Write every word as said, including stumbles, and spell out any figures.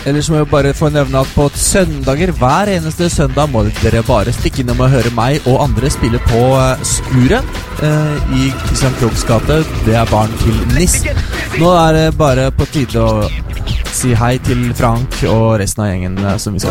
Ellers må jeg bare få nevne at på søndager, hver eneste søndag, må dere bare stikke innom og høre meg og andre spille på Skuren eh, i Christian Krohgs gate. Det er barn til Niss. Nå er det bare på tide å si hei til Frank og resten av gjengen som vi skal